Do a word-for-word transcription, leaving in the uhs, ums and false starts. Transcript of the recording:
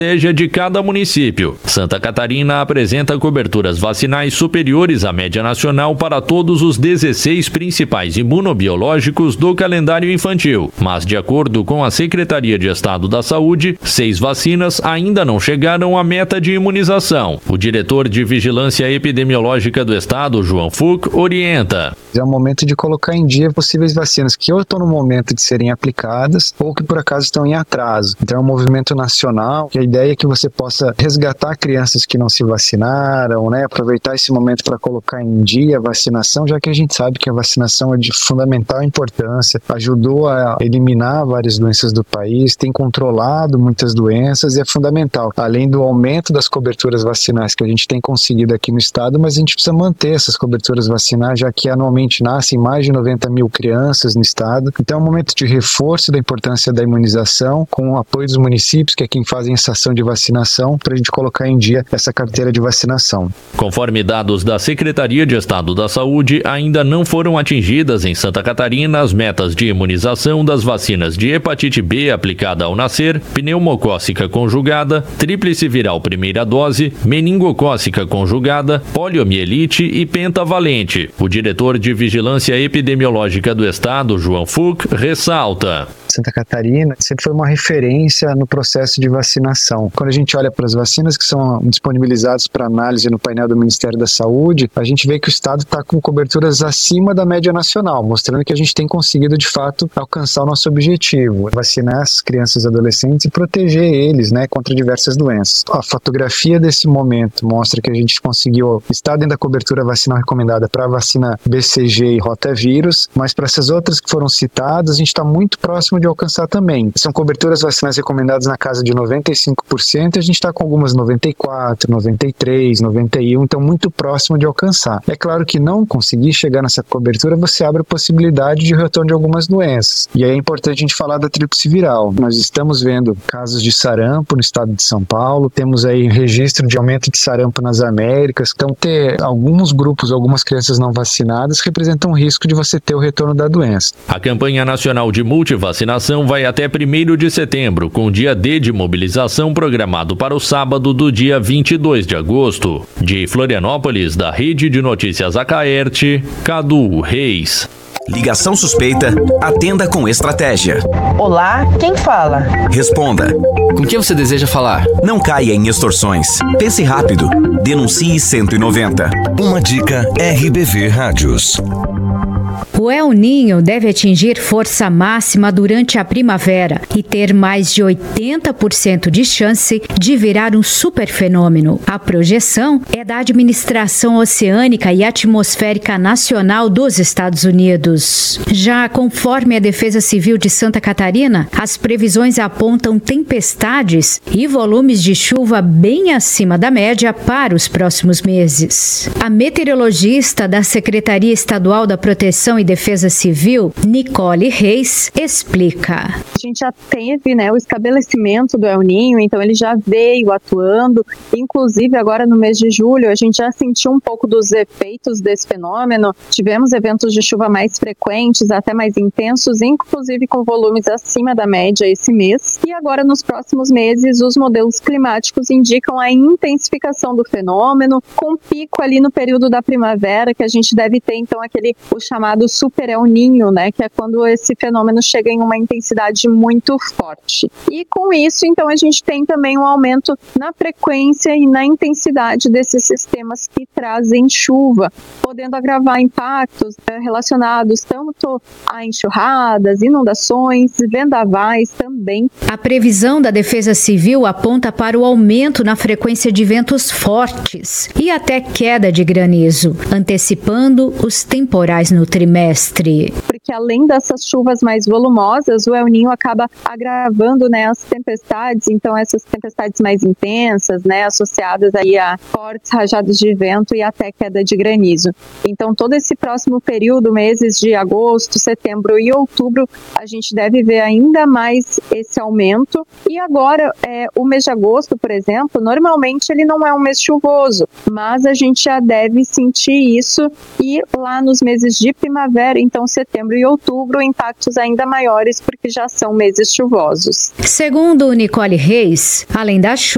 estratégia de cada município. Santa Catarina apresenta coberturas vacinais superiores à média nacional para todos os dezesseis principais imunobiológicos do calendário infantil, mas de acordo com a Secretaria de Estado da Saúde, seis vacinas ainda não chegaram à meta de imunização. O diretor de Vigilância Epidemiológica do Estado, João Fouque, orienta. É o momento de colocar em dia possíveis vacinas que ou estão no momento de serem aplicadas ou que por acaso estão em atraso. Então é um movimento nacional, que a ideia é que você possa resgatar crianças que não se vacinaram, né? Aproveitar esse momento para colocar em dia a vacinação, já que a gente sabe que a vacinação é de fundamental importância, ajudou a eliminar várias doenças do país, tem controlado muitas doenças e é fundamental. Além do aumento das coberturas vacinais que a gente tem conseguido aqui no estado, mas a gente precisa manter essas coberturas vacinais, já que anualmente nascem mais de noventa mil crianças no estado. Então é um momento de reforço da importância da imunização, com o apoio dos municípios, que é quem fazem essa ação de vacinação, para a gente colocar em dia essa carteira de vacinação. Conforme dados da Secretaria de Estado da Saúde, ainda não foram atingidas em Santa Catarina as metas de imunização das vacinas de hepatite B aplicada ao nascer, pneumocócica conjugada, tríplice viral primeira dose, meningocócica conjugada, poliomielite e pentavalente. O diretor de Vigilância Epidemiológica do Estado, João Fouque, ressalta. Santa Catarina sempre foi uma referência no processo de vacinação. Quando a gente olha para as vacinas que são disponibilizadas para análise no painel do Ministério da Saúde, a gente vê que o estado está com coberturas acima da média nacional, mostrando que a gente tem conseguido de fato alcançar o nosso objetivo, vacinar as crianças e adolescentes e proteger eles, né, contra diversas doenças. A fotografia desse momento mostra que a gente conseguiu estar dentro da cobertura vacinal recomendada para a vacina B C G e rotavírus, mas para essas outras que foram citadas, a gente está muito próximo de alcançar também. São coberturas vacinais recomendadas na casa de noventa e cinco por cento, a gente está com algumas noventa e quatro, noventa e três, noventa e um, então muito próximo de alcançar. É claro que não conseguir chegar nessa cobertura, você abre a possibilidade de retorno de algumas doenças. E aí é importante a gente falar da tríplice viral. Nós estamos vendo casos de sarampo no estado de São Paulo, temos aí registro de aumento de sarampo nas Américas, então ter alguns grupos, algumas crianças não vacinadas representam um risco de você ter o retorno da doença. A campanha nacional de multivacinação vai até primeiro de setembro, com o dia D de mobilização programado para o sábado do dia vinte e dois de agosto. De Florianópolis, da Rede de Notícias Acaerte, Cadu Reis. Ligação suspeita, atenda com estratégia. Olá, quem fala? Responda. Com quem você deseja falar? Não caia em extorsões. Pense rápido. Denuncie cento e noventa. Uma dica R B V Rádios. O El Ninho deve atingir força máxima durante a primavera e ter mais de oitenta por cento de chance de virar um superfenômeno. A projeção é da Administração Oceânica e Atmosférica Nacional dos Estados Unidos. Já conforme a Defesa Civil de Santa Catarina, as previsões apontam tempestades e volumes de chuva bem acima da média para os próximos meses. A meteorologista da Secretaria Estadual da Proteção e Defesa Civil, Nicole Reis, explica. A gente já teve, né, o estabelecimento do El Ninho, então ele já veio atuando, inclusive agora no mês de julho a gente já sentiu um pouco dos efeitos desse fenômeno, tivemos eventos de chuva mais frequentes, até mais intensos, inclusive com volumes acima da média esse mês, e agora nos próximos meses os modelos climáticos indicam a intensificação do fenômeno, com pico ali no período da primavera, que a gente deve ter então aquele, o chamado super El Ninho, né, que é quando esse fenômeno chega em uma intensidade muito forte. E com isso, então, a gente tem também um aumento na frequência e na intensidade desses sistemas que trazem chuva, podendo agravar impactos né, relacionados tanto a enxurradas, inundações, vendavais também. A previsão da Defesa Civil aponta para o aumento na frequência de ventos fortes e até queda de granizo, antecipando os temporais no trimestre. Porque além dessas chuvas mais volumosas, o El Ninho acaba agravando né, as tempestades, então essas tempestades mais intensas, né, associadas aí a fortes rajadas de vento e até queda de granizo. Então todo esse próximo período, meses de agosto, setembro e outubro, a gente deve ver ainda mais esse aumento. E agora, é, o mês de agosto, por exemplo, normalmente ele não é um mês chuvoso, mas a gente já deve sentir isso e lá nos meses de primavera, então setembro e outubro, impactos ainda maiores porque já são meses chuvosos. Segundo Nicole Reis, além da chuva,